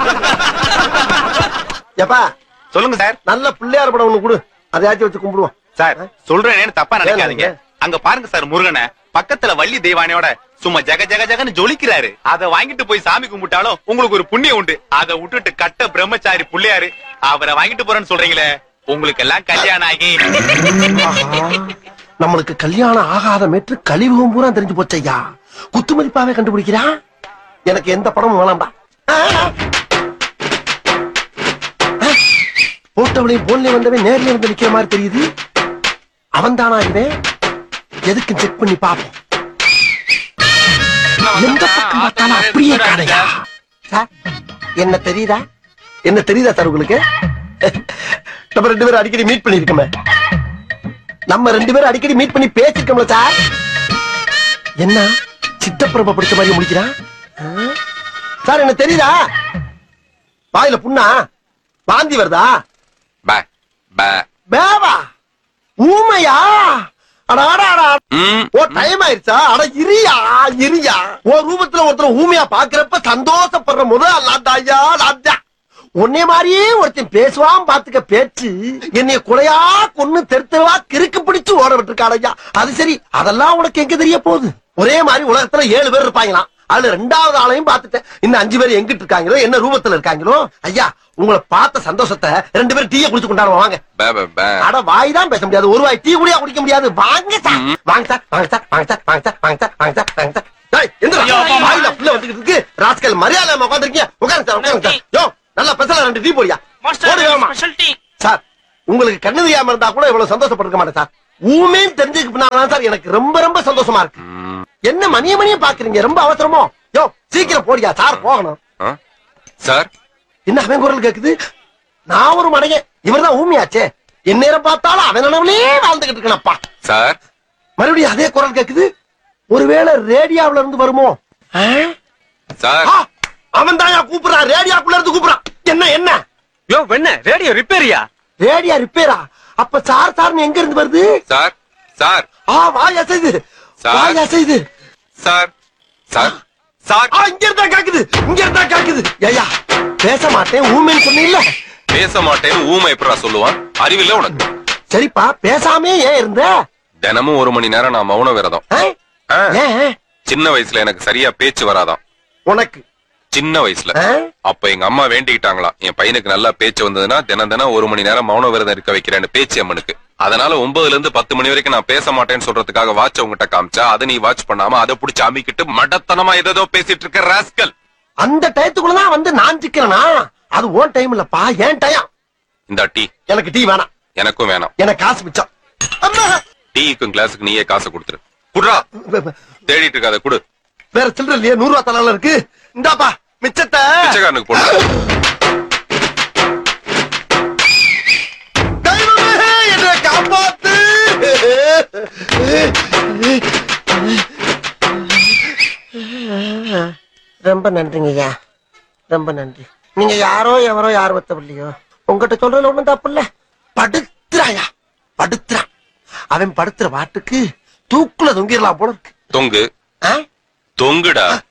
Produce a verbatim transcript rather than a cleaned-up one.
எப்பா சொல்லுங்க சார். நல்ல பிள்ளையார் படம் ஒண்ணு கொடு, அதையாச்சும் வச்சு கும்பிடுவோம். சார் சொல்றேன்னு தப்பா நினைக்காதீங்க. அங்க பாருங்க சார், முருகனை பக்கத்துல வள்ளி தெய்வானையோட சும்மா ஜக ஜக ஜகன்னு ஜொலிக்கிறாரு. அத வாங்கிட்டு போய் சாமி கும்பிட்டாலும் உங்களுக்கு ஒரு புண்ணியம் உண்டு. அதை விட்டுட்டு கட்ட பிரம்மச்சாரி புள்ளையாரு அவரை வாங்கிட்டு போறேன்னு சொல்றீங்களே, உங்களுக்கு எல்லாம் கல்யாணம் ஆகி நம்மளுக்கு கல்யாணம் ஆகாத மேற்று கழிவுகம் பூரா தெரிஞ்சு போச்சையா. குத்துமதிப்பாவே கண்டுபிடிக்கிறா. எனக்கு எந்த படமும் வேணாம்பா. போட்டவளையும் போன்ல வந்தவன் நேர்ல வந்து நிக்கிற மாதிரி தெரியுது. அவன் தானா இவன்? எதுக்கு செக் பண்ணி பாப்போம். எந்த பக்கம் பார்த்தாலும் அப்படியே காணையா. என்ன தெரியுதா? என்ன தெரியுதா சார் உங்களுக்கு? நம்ம ரெண்டு பேரும் அடிக்கடி மீட் பண்ணிருக்கோமே. நம்ம ரெண்டு பேரும் அடிக்கடி மீட் பண்ணி பேசிருக்கோம்ல சார். என்ன சித்தப்பிரப படிச்ச மாதிரி முடிக்கிறான் சார்? என்ன தெரியுதா? வாயில புண்ணா? வாந்தி வருதா? பேவா ஊமையா? ஓ டைம் ஆயிருச்சா? அட இரியா இரியா. ஓ ரூபத்துல ஒருத்தர் ஊமையா பாக்குறப்ப சந்தோஷப்படுற முதல் லாட்டாயா லாட்டா. உன்னை மாதிரியே ஒருத்தன் பேசுவான் பாத்துக்க பேச்சு. என்னைய குறையா கொன்னு தெருத்தவா கிறுக்கு பிடிச்சு ஓட விட்டுருக்காடையா. அது சரி, அதெல்லாம் உனக்கு எங்க தெரிய போகுது? ஒரே மாதிரி உலகத்துல ஏழு பேர் இருப்பாங்களாம். அதுல ரெண்டாவது ஆளையும் பாத்துட்டேன். இன்னும் அஞ்சு பேர் எங்கிட்டு இருக்காங்களோ, என்ன ரூபத்துல இருக்காங்களோ. ஐயா உங்களை பார்த்த சந்தோஷத்தை ரெண்டு பேரும் டீயை குடிச்சு கொண்டாடுவோம் வாங்க. அட வாய் தான் பேச முடியாது, ஒரு வாய் டீ கூட குடிக்க முடியாது. வாங்க சார் வாங்க சார் வாங்க சார் வாங்க சார் வாங்க சார் வாங்க சார் வாங்க சார் வாங்க சார். வாயில புள்ள வந்துகிட்டு இருக்கு. ராஸ்கல் மரியாதை உட்காந்துருக்கீங்க. உட்காருங்க சார் உட்காருங்க சார். யோ நல்லா பேசல, ரெண்டு டீ போடியா. சார் உங்களுக்கு கண்ணு தெரியாம இருந்தா கூட இவ்வளவு சந்தோஷப்பட்டிருக்க மாட்டேன் சார். ஊமேன்னு தெரிஞ்சுக்கு பின்னால சார் எனக்கு ரொம்ப ரொம்ப சந்தோஷமா இருக்கு. என்ன மணிய மணிய பாக்குறீங்க? ரொம்ப அவசரமோ? யோ சீக்கிரம் போடியா சார், போகணும் சார். என்ன அவன் குரல் கேக்குது? நான் ஒரு மடையன், இவர்தான் ஊமியாச்சே. என் நேரம் பார்த்தாலும் அவன் நினைவுலயே வாழ்ந்துகிட்டு இருக்கனப்பா சார். மறுபடியும் அதே குரல் கேக்குது. ஒருவேளை ரேடியோவுல இருந்து வருமோ? சார் அவன் தான் கூப்பிடுறான், ரேடியோக்குள்ள இருந்து கூப்பிடுறான். என்ன என்ன யோ என்ன ரேடியோ ரிப்பேரியா? ரேடியோ ரிப்பேரா? அப்ப சார் சார் எங்க இருந்து வருது? சார் சார் ஆ வாய் அசைது, வாய் அசைது. சார் சார் சார் இங்க இருந்தா கேக்குது, இங்க இருந்தா கேக்குது. ஐயா பேச மாட்டேன் ஊமைன்னு சொன்னீல்ல. பேச மாட்டேன்னு ஊமை எப்படா சொல்லுவான்? அறிவில்ல உனக்கு? சரிப்பா பேசாமே ஏன் இருந்த? தினமும் ஒரு மணி நேரம் நான் மௌன விரதம். சின்ன வயசுல எனக்கு சரியா பேச்சு வராதான். உனக்கு சின்ன வயசுல அப்ப எங்க அம்மா வேண்டிக்கிட்டாங்களா, என் பையனுக்கு நல்லா பேச்சு வந்ததுன்னா தினம் தினம் ஒரு மணி நேரம் மௌன விரதம் இருக்க வைக்கிறேன்னு பேச்சு அம்மனுக்கு. அதனால ஒன்பதுல இருந்து பத்து மணி வரைக்கும் நான் பேச மாட்டேன்னு சொல்றதுக்காக வாட்ச் உங்ககிட்ட காமிச்சா அதை நீ வாட்ச் பண்ணாம அதை புடிச்சு அமிக்கிட்டு மடத்தனமா ஏதோ பேசிட்டு இருக்க ராஸ்கல். அந்த டயத்துக்குள்ளதான் வந்து நான் சிக்கிறனா? அது ஓன் டைம் இல்லப்பா, ஏன் டைம். இந்த டீ எனக்கு டீ வேணாம். எனக்கும் வேணாம். எனக்கு காசு மிச்சம். டீக்கும் கிளாஸுக்கு நீயே காசு கொடுத்துரு. குடுறா, தேடிட்டு இருக்காத குடு. வேற சில்லற இல்லையே? நூறு ரூபா தலால இருக்கு. இந்தாப்பா மிச்சத்தை பிச்சைக்காரனுக்கு போடு. என்ன காப்பாத்து. ரொம்ப நன்றிங்க ஐயா, ரொம்ப நன்றி. நீங்க யாரோ எவரோ யார் வத்தவில்லையோ, உங்ககிட்ட சொல்றதுல ஒண்ணும் தப்பு இல்ல. படுத்துறாயா படுத்துறா. அவன் படுத்துற வாட்டுக்கு தூக்குல தொங்கிடலாம் போல இருக்கு. தொங்கு தொங்குடா.